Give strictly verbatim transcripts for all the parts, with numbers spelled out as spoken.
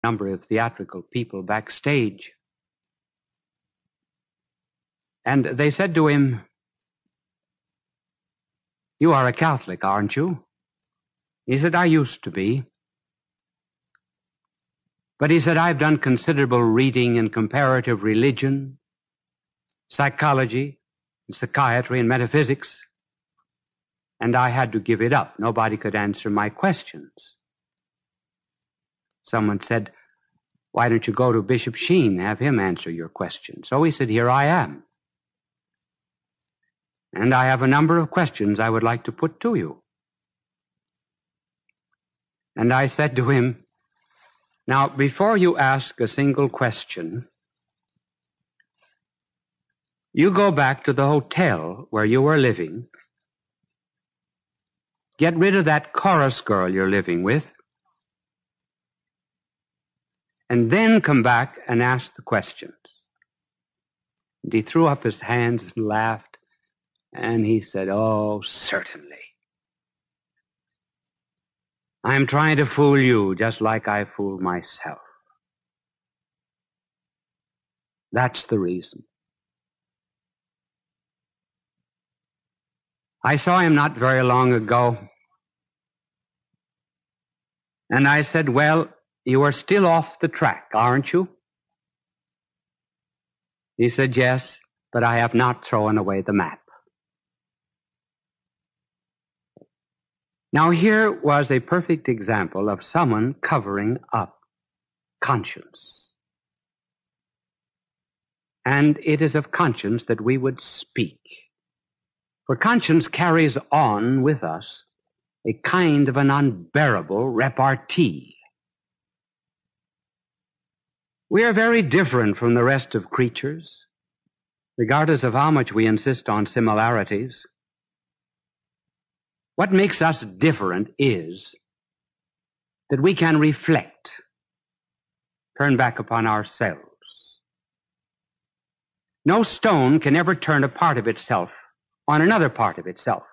number of theatrical people backstage. And they said to him, "You are a Catholic, aren't you?" He said, "I used to be." But he said, "I've done considerable reading in comparative religion, psychology, and psychiatry, and metaphysics, and I had to give it up. Nobody could answer my questions." Someone said, "Why don't you go to Bishop Sheen, have him answer your questions?" So he said, "Here I am. And I have a number of questions I would like to put to you." And I said to him, "Now, before you ask a single question, you go back to the hotel where you were living, get rid of that chorus girl you're living with, and then come back and ask the questions." And he threw up his hands and laughed, and he said, "Oh, certainly. I'm trying to fool you just like I fooled myself. That's the reason." I saw him not very long ago, and I said, "Well, you are still off the track, aren't you?" He said, "Yes, but I have not thrown away the map." Now here was a perfect example of someone covering up conscience. And it is of conscience that we would speak. For conscience carries on with us a kind of an unbearable repartee. We are very different from the rest of creatures, regardless of how much we insist on similarities. What makes us different is that we can reflect, turn back upon ourselves. No stone can ever turn a part of itself on another part of itself.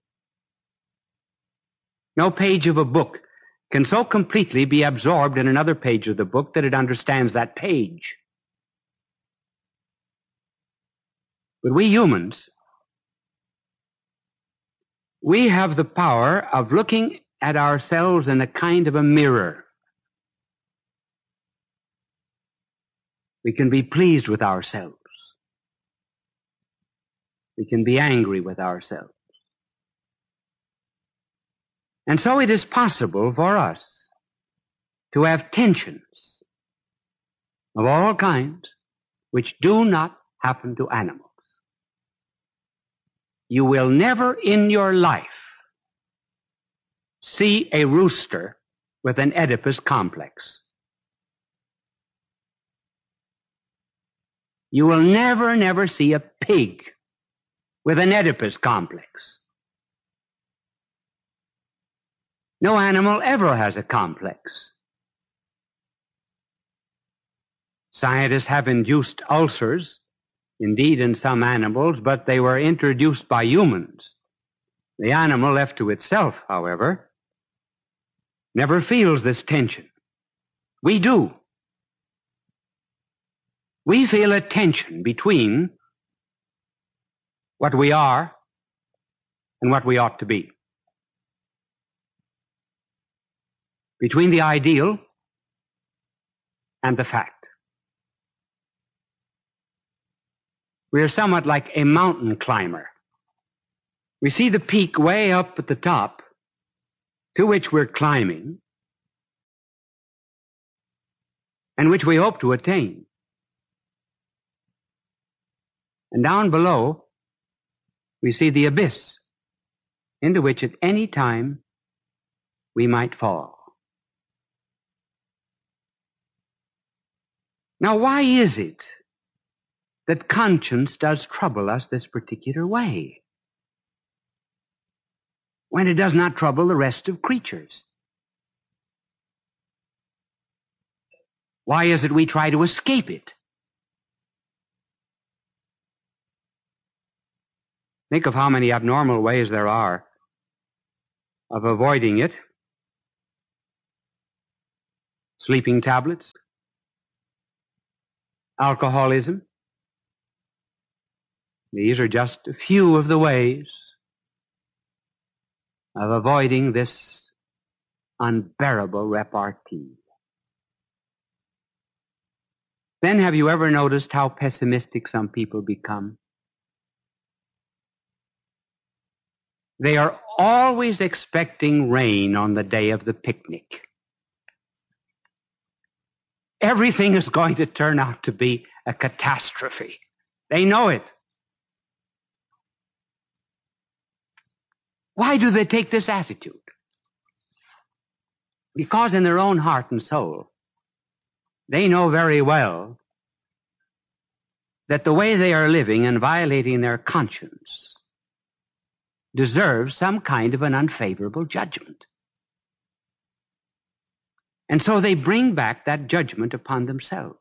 No page of a book can so completely be absorbed in another page of the book that it understands that page. But we humans, we have the power of looking at ourselves in a kind of a mirror. We can be pleased with ourselves. We can be angry with ourselves. And so it is possible for us to have tensions of all kinds which do not happen to animals. You will never in your life see a rooster with an Oedipus complex. You will never, never see a pig with an Oedipus complex. No animal ever has a complex. Scientists have induced ulcers, indeed in some animals, but they were introduced by humans. The animal left to itself, however, never feels this tension. We do. We feel a tension between what we are and what we ought to be. Between the ideal and the fact. We are somewhat like a mountain climber. We see the peak way up at the top to which we're climbing and which we hope to attain. And down below, we see the abyss into which at any time we might fall. Now, why is it that conscience does trouble us this particular way when it does not trouble the rest of creatures? Why is it we try to escape it? Think of how many abnormal ways there are of avoiding it. sleeping tablets, alcoholism. These are just a few of the ways of avoiding this unbearable repartee. Then have you ever noticed how pessimistic some people become? They are always expecting rain on the day of the picnic. Everything is going to turn out to be a catastrophe. They know it. Why do they take this attitude? Because in their own heart and soul, they know very well that the way they are living and violating their conscience deserves some kind of an unfavorable judgment. And so they bring back that judgment upon themselves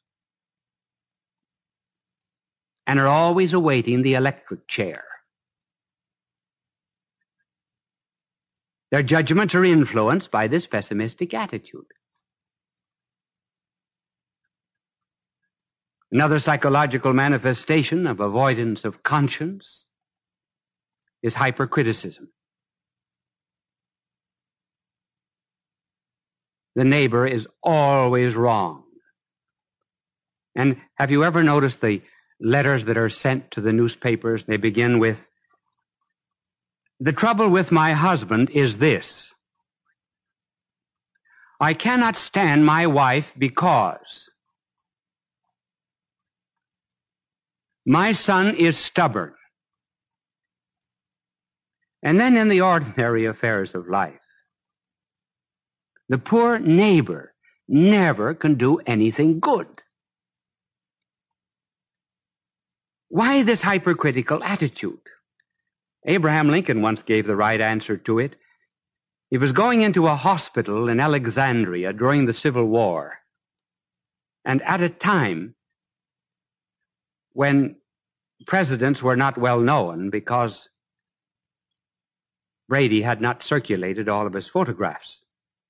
and are always awaiting the electric chair. Their judgments are influenced by this pessimistic attitude. Another psychological manifestation of avoidance of conscience is hypercriticism. The neighbor is always wrong. And have you ever noticed the letters that are sent to the newspapers? They begin with, "The trouble with my husband is this. I cannot stand my wife because my son is stubborn." And then in the ordinary affairs of life, the poor neighbor never can do anything good. Why this hypercritical attitude? Abraham Lincoln once gave the right answer to it. He was going into a hospital in Alexandria during the Civil War, and at a time when presidents were not well known because Brady had not circulated all of his photographs.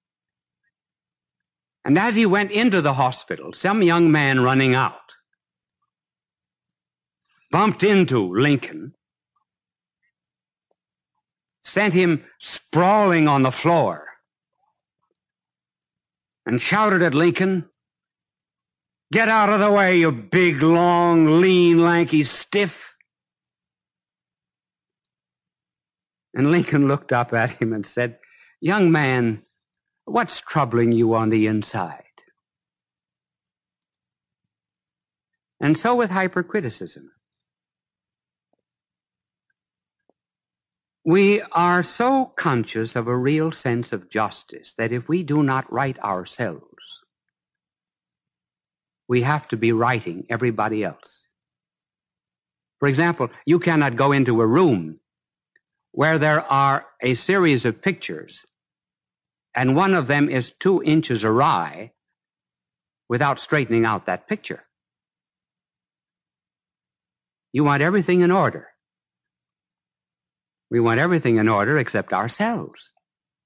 And as he went into the hospital, some young man running out bumped into Lincoln, sent him sprawling on the floor, and shouted at Lincoln, "Get out of the way, you big, long, lean, lanky stiff." And Lincoln looked up at him and said, "Young man, what's troubling you on the inside?" And so with hypercriticism. We are so conscious of a real sense of justice that if we do not right ourselves, we have to be righting everybody else. For example, you cannot go into a room where there are a series of pictures and one of them is two inches awry without straightening out that picture. You want everything in order. We want everything in order except ourselves.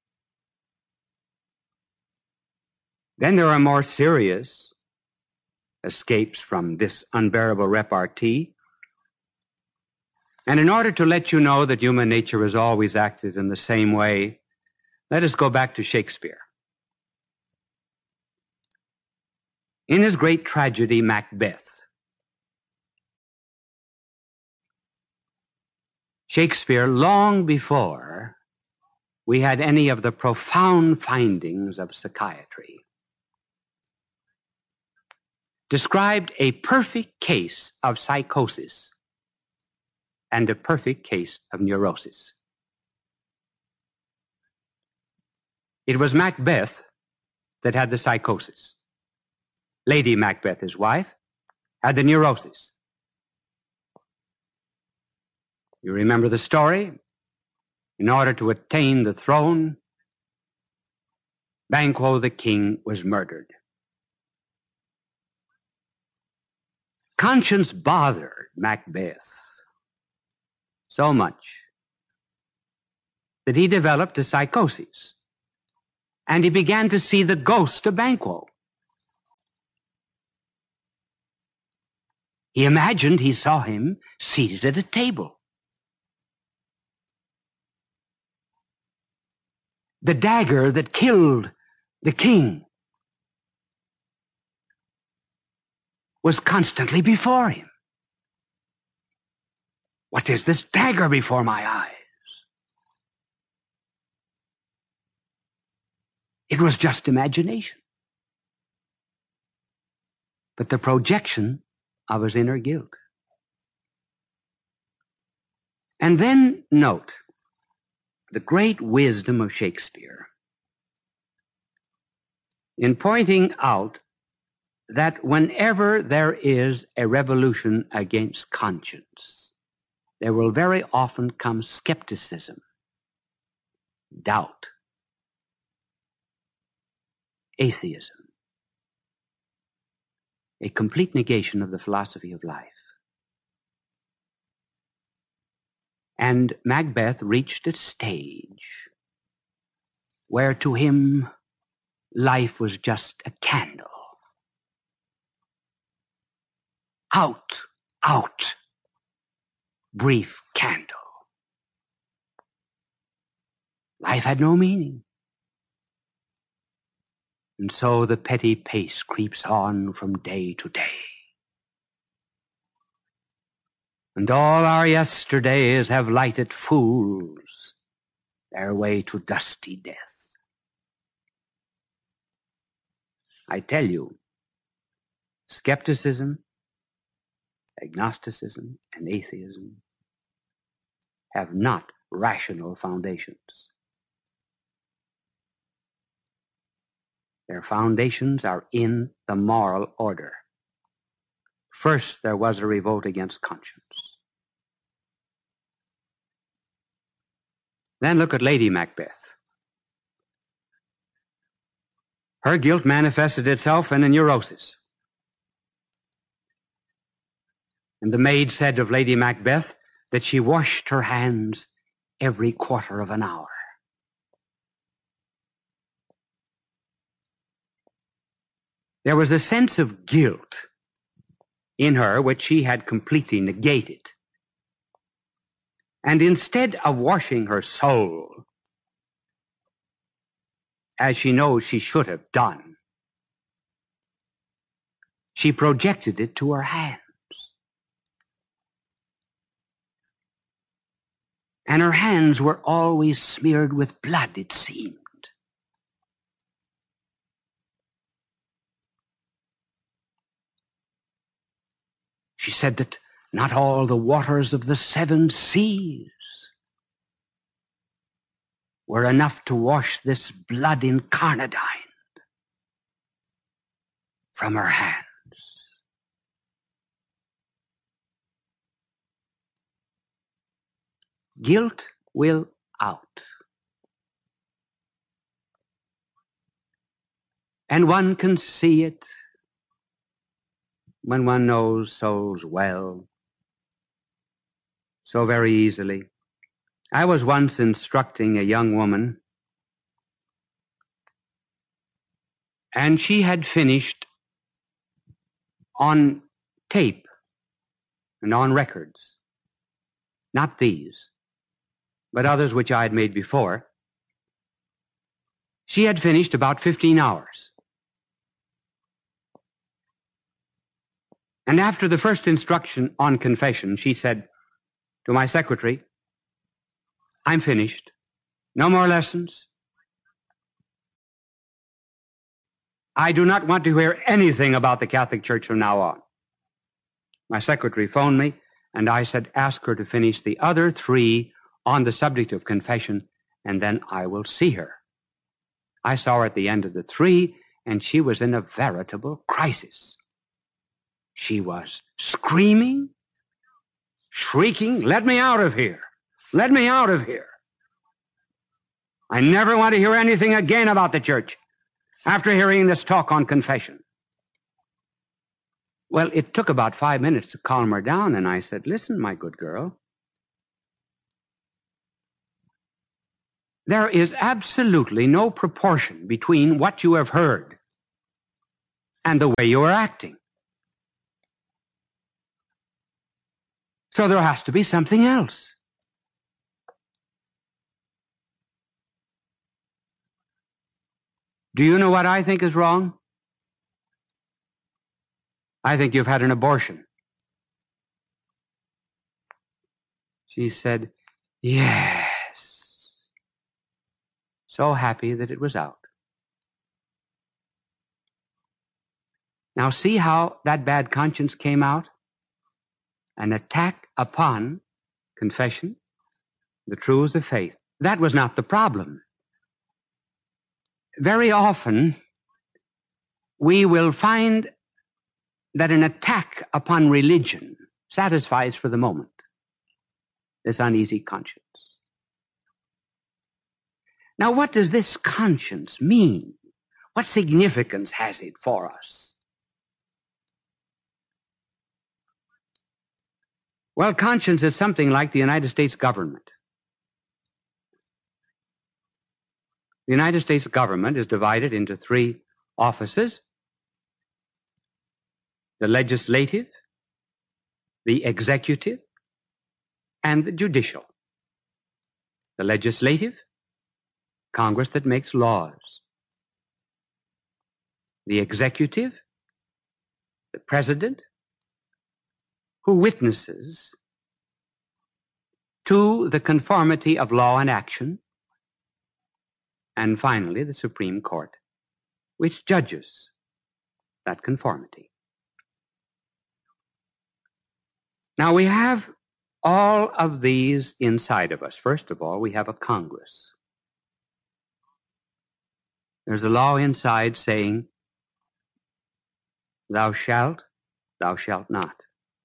Then there are more serious escapes from this unbearable repartee. And in order to let you know that human nature has always acted in the same way, let us go back to Shakespeare. In his great tragedy, Macbeth, Shakespeare, long before we had any of the profound findings of psychiatry, described a perfect case of psychosis and a perfect case of neurosis. It was Macbeth that had the psychosis. Lady Macbeth, his wife, had the neurosis. You remember the story? In order to attain the throne, Banquo the king was murdered. Conscience bothered Macbeth so much that he developed a psychosis. and he began to see the ghost of Banquo. He imagined he saw him seated at a table. The dagger that killed the king was constantly before him. What is this dagger before my eyes? It was just imagination, but the projection of his inner guilt. And then note the great wisdom of Shakespeare in pointing out that whenever there is a revolution against conscience, there will very often come skepticism, doubt, atheism, a complete negation of the philosophy of life. And Macbeth reached a stage where to him life was just a candle. Out, out, brief candle. Life had no meaning. And so the petty pace creeps on from day to day. And all our yesterdays have lighted fools their way to dusty death. I tell you, skepticism, agnosticism, and atheism have not rational foundations. Their foundations are in the moral order. First, there was a revolt against conscience. Then look at Lady Macbeth. Her guilt manifested itself in a neurosis. And the maid said of Lady Macbeth that she washed her hands every quarter of an hour. There was a sense of guilt in her which she had completely negated. And instead of washing her soul, as she knows she should have done, she projected it to her hands. And her hands were always smeared with blood, it seemed. She said that not all the waters of the seven seas were enough to wash this blood incarnadine from her hands. Guilt will out. And one can see it when one knows souls well, so very easily. I was once instructing a young woman, and she had finished on tape and on records, not these, but others which I had made before. She had finished about fifteen hours. And after the first instruction on confession, she said to my secretary, "I'm finished. No more lessons. I do not want to hear anything about the Catholic Church from now on." My secretary phoned me, and I said, "Ask her to finish the other three on the subject of confession, and then I will see her." I saw her at the end of the three, and she was in a veritable crisis. She was screaming, shrieking, "Let me out of here! Let me out of here! I never want to hear anything again about the church after hearing this talk on confession." Well, it took about five minutes to calm her down, and I said, "Listen, my good girl, there is absolutely no proportion between what you have heard and the way you are acting. So there has to be something else. Do you know what I think is wrong? I think you've had an abortion. She said, yes. So happy that it was out. Now see how that bad conscience came out? An attack upon confession, the truths of faith. That was not the problem. Very often, we will find that an attack upon religion satisfies for the moment this uneasy conscience. Now, what does this conscience mean? What significance has it for us? Well, conscience is something like the United States government. The United States government is divided into three offices: the legislative, the executive, and the judicial. The legislative, Congress that makes laws. The executive, the president, who witnesses to the conformity of law and action. And finally, the Supreme Court, which judges that conformity. Now, we have all of these inside of us. First of all, we have a Congress. There's a law inside saying, thou shalt, thou shalt not.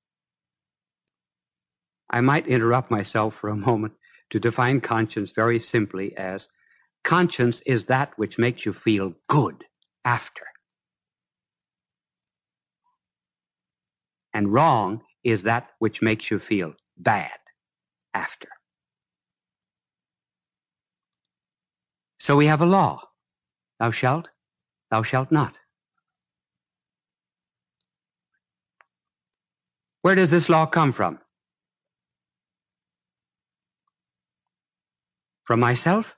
I might interrupt myself for a moment to define conscience very simply as conscience is that which makes you feel good after. And wrong is that which makes you feel bad after. So we have a law. Thou shalt, thou shalt not. Where does this law come from? From myself?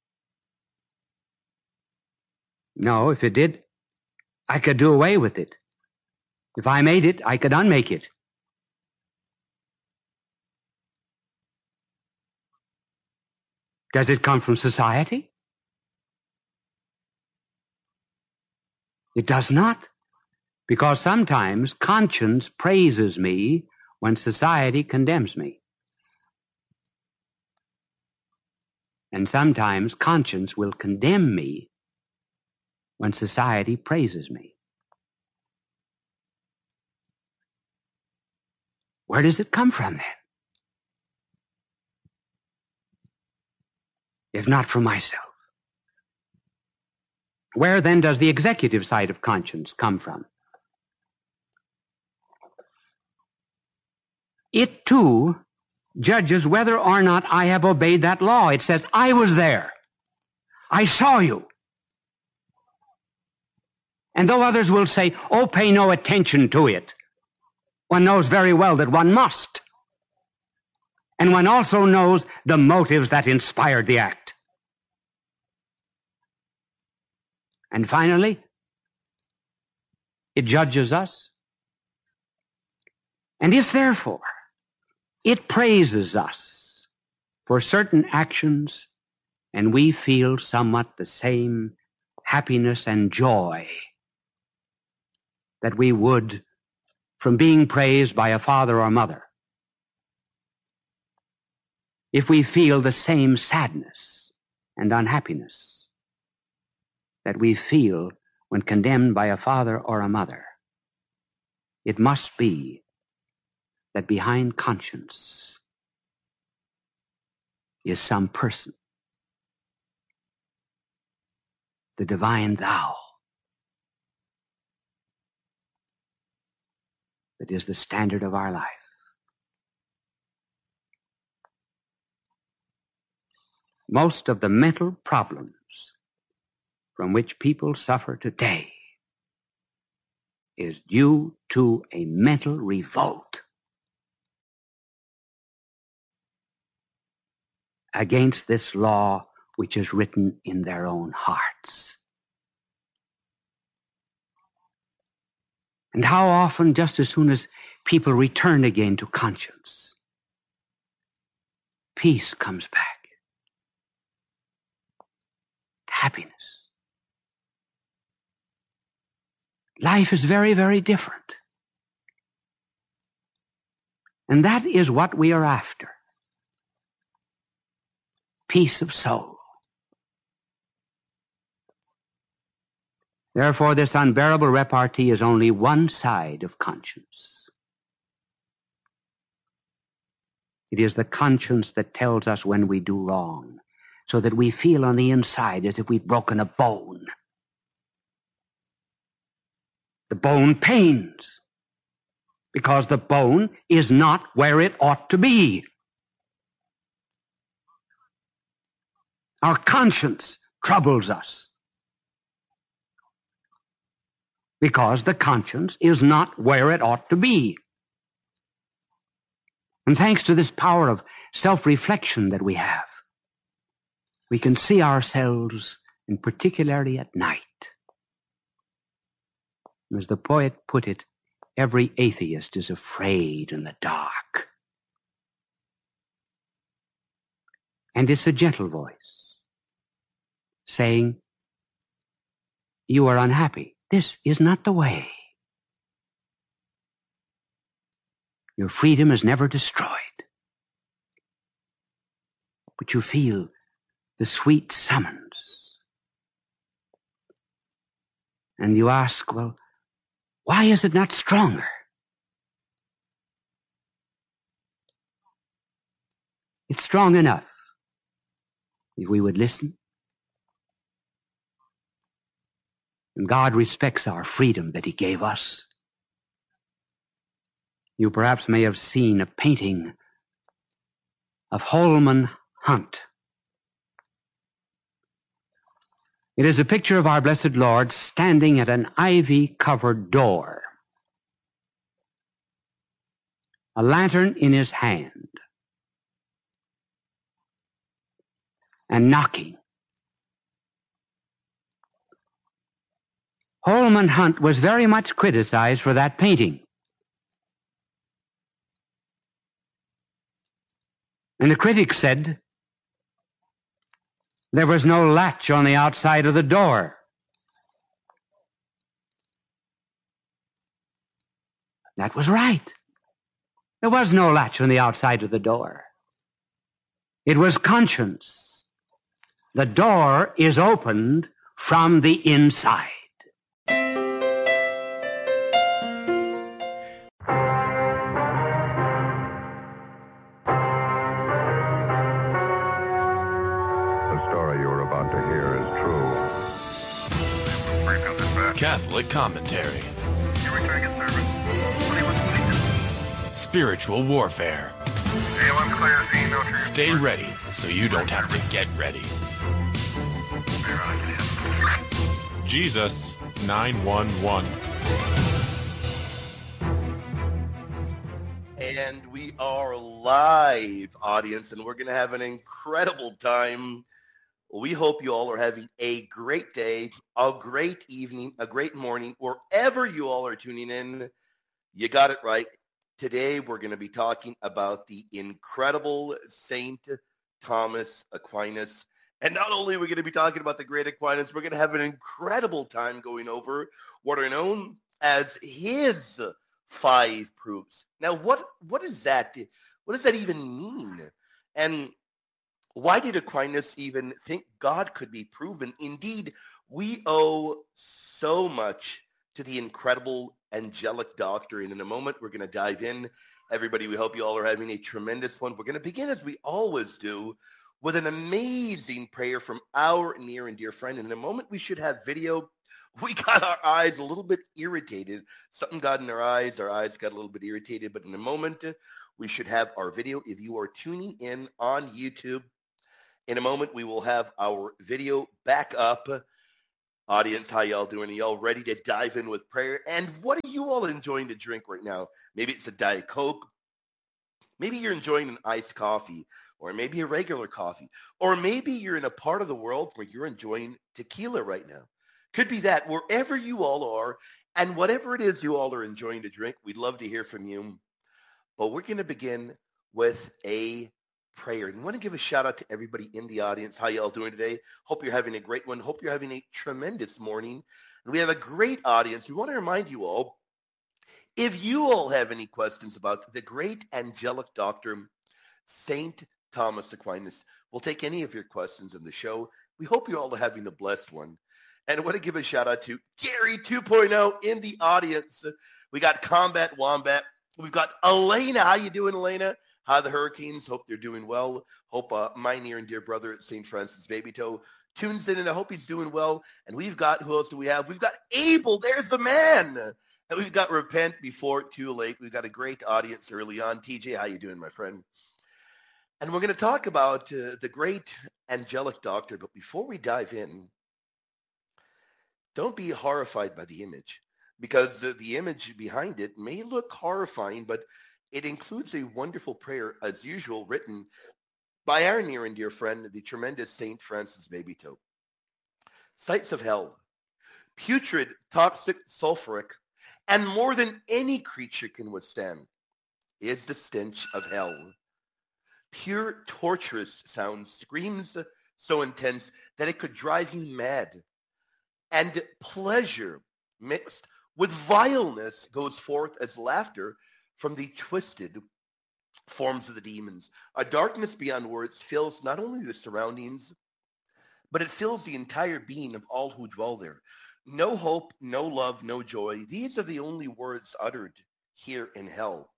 No, if it did, I could do away with it. If I made it, I could unmake it. Does it come from society? It does not, because sometimes conscience praises me when society condemns me. And sometimes conscience will condemn me when society praises me. Where does it come from then? If not from myself. Where then does the executive side of conscience come from? It too judges whether or not I have obeyed that law. It says, I was there. I saw you. And though others will say, oh, pay no attention to it, one knows very well that one must. And one also knows the motives that inspired the act. And finally, it judges us. And if therefore it praises us for certain actions, and we feel somewhat the same happiness and joy that we would from being praised by a father or mother, if we feel the same sadness and unhappiness that we feel when condemned by a father or a mother, it must be that behind conscience is some person, the divine thou, that is the standard of our life. most of the mental problems from which people suffer today is due to a mental revolt against this law which is written in their own hearts. And how often, just as soon as people return again to conscience, peace comes back, happiness. Life is very, very different. And that is what we are after. Peace of soul. Therefore, this unbearable repartee is only one side of conscience. It is the conscience that tells us when we do wrong, so that we feel on the inside as if we've broken a bone. The bone pains because the bone is not where it ought to be. Our conscience troubles us because the conscience is not where it ought to be. And thanks to this power of self-reflection that we have, we can see ourselves, and particularly at night. As the poet put it, every atheist is afraid in the dark. And it's a gentle voice saying, you are unhappy. This is not the way. Your freedom is never destroyed. But you feel the sweet summons. And you ask, well, why is it not stronger? It's strong enough if we would listen. And God respects our freedom that He gave us. You perhaps may have seen a painting of Holman Hunt. It is a picture of our blessed Lord standing at an ivy-covered door, a lantern in his hand, and knocking. Holman Hunt was very much criticized for that painting. And the critics said there was no latch on the outside of the door. That was right. There was no latch on the outside of the door. It was conscience. The door is opened from the inside. Catholic commentary. Spiritual warfare. Stay ready so you don't have to get ready. Jesus nine one one. And we are live, audience, and we're going to have an incredible time. We hope you all are having a great day, a great evening, a great morning, wherever you all are tuning in. You got it right. Today, we're going to be talking about the incredible Saint Thomas Aquinas. And not only are we going to be talking about the great Aquinas, we're going to have an incredible time going over what are known as his five proofs. Now, what what is that? What does that even mean? And why did Aquinas even think God could be proven? Indeed, we owe so much to the incredible angelic doctor. And in a moment, we're going to dive in. Everybody, we hope you all are having a tremendous one. We're going to begin, as we always do, with an amazing prayer from our near and dear friend. And in a moment, we should have video. We got our eyes a little bit irritated. Something got in our eyes. Our eyes got a little bit irritated. But in a moment, we should have our video. If you are tuning in on YouTube, In a moment, we will have our video back up. Audience, how y'all doing? Are y'all ready to dive in with prayer? And what are you all enjoying to drink right now? Maybe it's a Diet Coke. Maybe you're enjoying an iced coffee, or maybe a regular coffee. Or maybe you're in a part of the world where you're enjoying tequila right now. Could be that. Wherever you all are, and whatever it is you all are enjoying to drink, we'd love to hear from you. But we're going to begin with a prayer. And I want to give a shout out to everybody in the audience. How y'all doing today? Hope you're having a great one. Hope you're having a tremendous morning. And we have a great audience. We want to remind you all, if you all have any questions about the great angelic doctor, Saint Thomas Aquinas, we'll take any of your questions in the show. We hope you all are having a blessed one. And I want to give a shout out to Gary two point oh in the audience. We got Combat Wombat. We've got Elena. How you doing, Elena? How are the Hurricanes? Hope they're doing well. Hope uh, my near and dear brother at Saint Francis Baby Toe tunes in, and I hope he's doing well. And we've got, who else do we have? We've got Abel. There's the man. And we've got Repent Before Too Late. We've got a great audience early on. T J, how you doing, my friend? And we're going to talk about uh, the great angelic doctor. But before we dive in, don't be horrified by the image, because the, the image behind it may look horrifying, but it includes a wonderful prayer, as usual, written by our near and dear friend, the tremendous Saint Francis Baby Toe. Sights of hell, putrid, toxic, sulfuric, and more than any creature can withstand, is the stench of hell. Pure, torturous sound, screams so intense that it could drive you mad. And pleasure mixed with vileness goes forth as laughter from the twisted forms of the demons. A darkness beyond words fills not only the surroundings, but it fills the entire being of all who dwell there. No hope, no love, no joy. These are the only words uttered here in hell.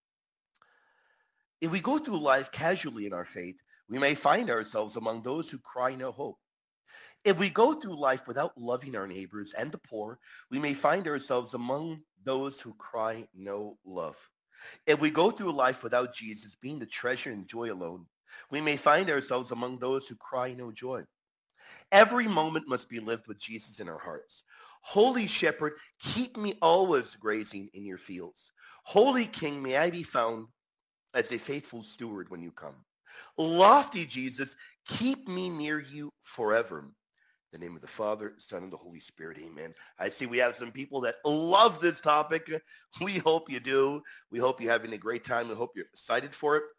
If we go through life casually in our faith, we may find ourselves among those who cry no hope. If we go through life without loving our neighbors and the poor, we may find ourselves among those who cry no love. If we go through life without Jesus being the treasure and joy alone, we may find ourselves among those who cry no joy. Every moment must be lived with Jesus in our hearts. Holy Shepherd, keep me always grazing in your fields. Holy King, may I be found as a faithful steward when you come. Lofty Jesus, keep me near you forever. In the name of the Father, Son, and the Holy Spirit, amen. I see we have some people that love this topic. We hope you do. We hope you're having a great time. We hope you're excited for it.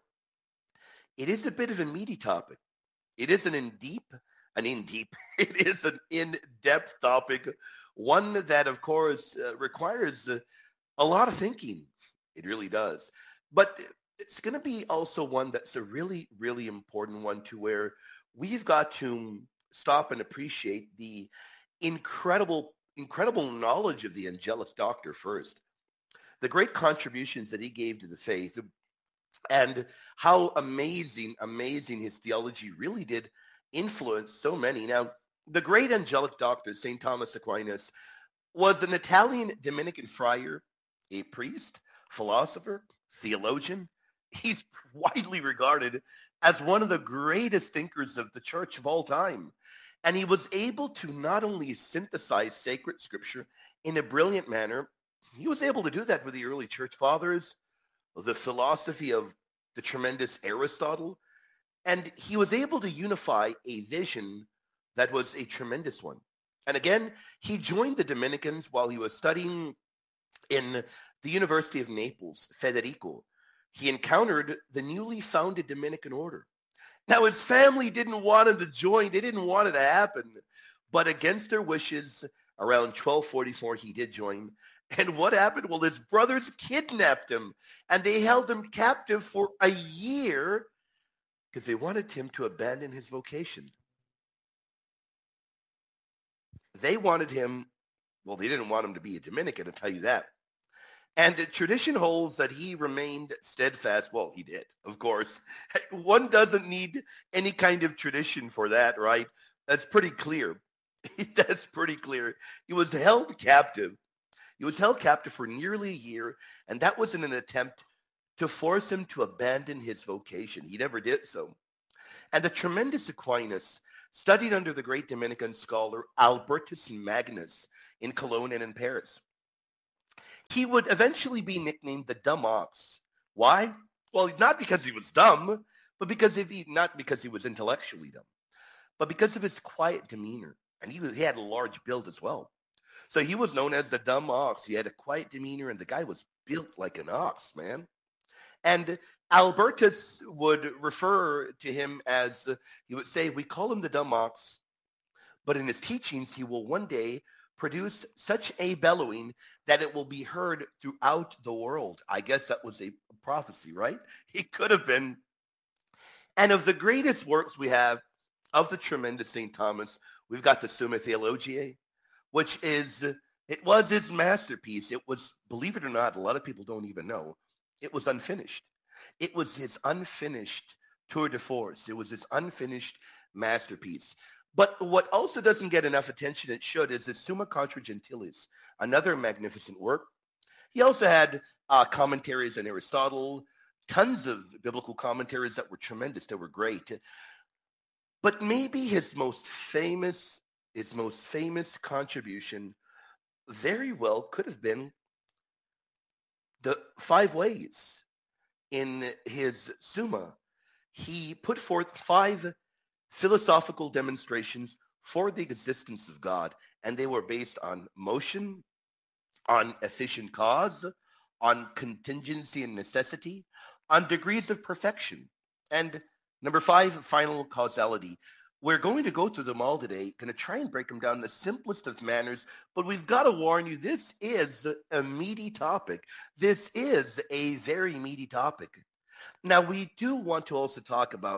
It is a bit of a meaty topic. It is an in-deep, an in-deep, it is an in-depth topic, one that, of course, uh, requires uh, a lot of thinking. It really does. But it's going to be also one that's a really, really important one, to where we've got to stop and appreciate the incredible, incredible knowledge of the angelic doctor first, the great contributions that he gave to the faith, and how amazing, amazing his theology really did influence so many. Now, the great angelic doctor, Saint Thomas Aquinas, was an Italian Dominican friar, a priest, philosopher, theologian. He's widely regarded as one of the greatest thinkers of the church of all time. And he was able to not only synthesize sacred scripture in a brilliant manner, he was able to do that with the early church fathers, the philosophy of the tremendous Aristotle, and he was able to unify a vision that was a tremendous one. And again, he joined the Dominicans while he was studying in the University of Naples, Federico. He encountered the newly founded Dominican order. Now, his family didn't want him to join. They didn't want it to happen. But against their wishes, around twelve forty-four, he did join. And what happened? Well, his brothers kidnapped him, and they held him captive for a year because they wanted him to abandon his vocation. They wanted him, well, they didn't want him to be a Dominican, I'll tell you that. And the tradition holds that he remained steadfast. Well, he did, of course. One doesn't need any kind of tradition for that, right? That's pretty clear. That's pretty clear. He was held captive. He was held captive for nearly a year, and that was in an attempt to force him to abandon his vocation. He never did so. And the tremendous Aquinas studied under the great Dominican scholar Albertus Magnus in Cologne and in Paris. He would eventually be nicknamed the dumb ox. Why? Well, not because he was dumb, but because if he, not because he was intellectually dumb, but because of his quiet demeanor. And he, was, he had a large build as well. So he was known as the dumb ox. He had a quiet demeanor, and the guy was built like an ox, man. And Albertus would refer to him as, uh, he would say, we call him the dumb ox, but in his teachings, he will one day produce such a bellowing that it will be heard throughout the world. I guess that was a prophecy, right? He could have been. And of the greatest works we have of the tremendous Saint Thomas, we've got the Summa Theologiae, which is, it was his masterpiece. It was, believe it or not, a lot of people don't even know, it was unfinished. It was his unfinished tour de force. It was his unfinished masterpiece. But what also doesn't get enough attention, it should, is his Summa Contra Gentiles, another magnificent work. He also had uh, commentaries on Aristotle, tons of biblical commentaries that were tremendous, that were great. But maybe his most famous, his most famous contribution very well could have been the five ways. In his Summa, he put forth five philosophical demonstrations for the existence of God, and they were based on motion, on efficient cause, on contingency and necessity, on degrees of perfection, and number five, final causality. We're going to go through them all today, going to try and break them down in the simplest of manners, but we've got to warn you, this is a meaty topic. This is a very meaty topic. Now, we do want to also talk about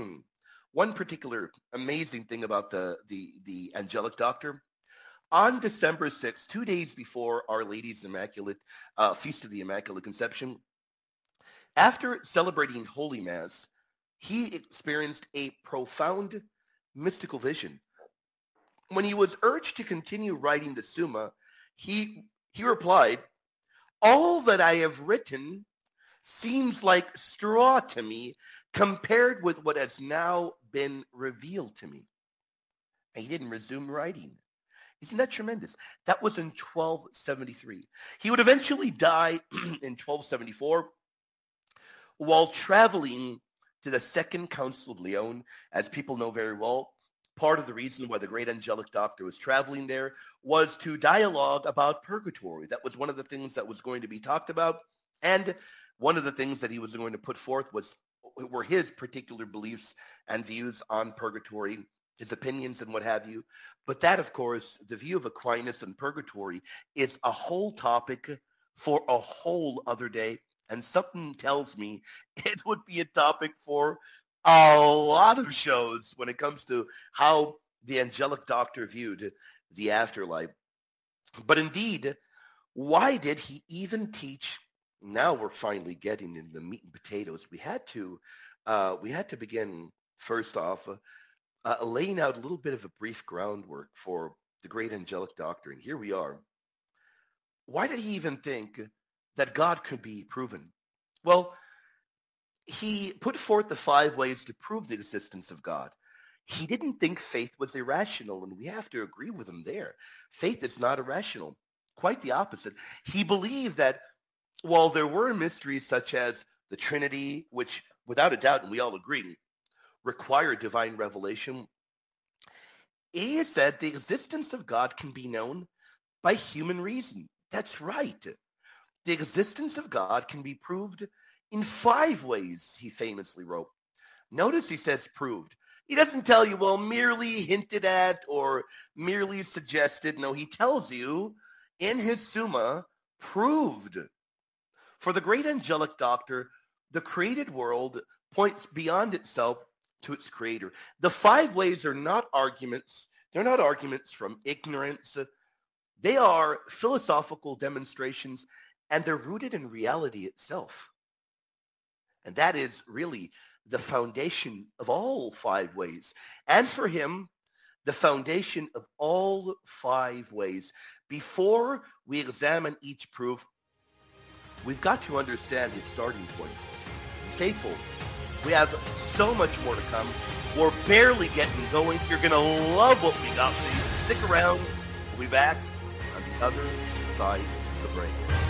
one particular amazing thing about the, the, the angelic doctor. On December sixth, two days before Our Lady's Immaculate, uh, Feast of the Immaculate Conception, after celebrating Holy Mass, he experienced a profound mystical vision. When he was urged to continue writing the Summa, he he replied, all that I have written seems like straw to me compared with what has now been revealed to me. And he didn't resume writing. Isn't that tremendous? That was in twelve seventy-three. He would eventually die in twelve seventy-four while traveling to the Second Council of Lyon. As people know very well, part of the reason why the great angelic doctor was traveling there was to dialogue about purgatory. That was one of the things that was going to be talked about. And one of the things that he was going to put forth was were his particular beliefs and views on purgatory, his opinions and what have you. But that, of course, the view of Aquinas and purgatory is a whole topic for a whole other day. And something tells me it would be a topic for a lot of shows when it comes to how the angelic doctor viewed the afterlife. But indeed, why did he even teach? Now we're finally getting in the meat and potatoes. We had to, uh, we had to begin first off uh, uh, laying out a little bit of a brief groundwork for the great angelic doctor. And here we are. Why did he even think that God could be proven? Well, he put forth the five ways to prove the existence of God. He didn't think faith was irrational, and we have to agree with him there. Faith is not irrational. Quite the opposite. He believed that while there were mysteries such as the Trinity, which without a doubt, and we all agree, require divine revelation, he said the existence of God can be known by human reason. That's right. The existence of God can be proved in five ways, he famously wrote. Notice he says proved. He doesn't tell you, well, merely hinted at or merely suggested. No, he tells you in his Summa, proved. For the great angelic doctor, the created world points beyond itself to its creator. The five ways are not arguments. They're not arguments from ignorance. They are philosophical demonstrations, and they're rooted in reality itself. And that is really the foundation of all five ways. And for him, the foundation of all five ways. Before we examine each proof, we've got to understand his starting point. Faithful, we have so much more to come. We're barely getting going. You're going to love what we got for you. Stick around. We'll be back on the other side of the break.